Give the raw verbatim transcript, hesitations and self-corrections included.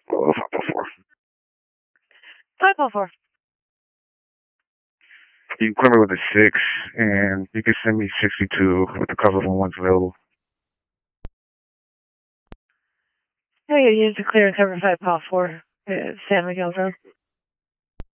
Oh, five oh four. five oh four. You can clear me with a six, and you can send me sixty-two with the cover when one's available. I gotta use the clear and cover five oh four. Uh, San Miguel Road.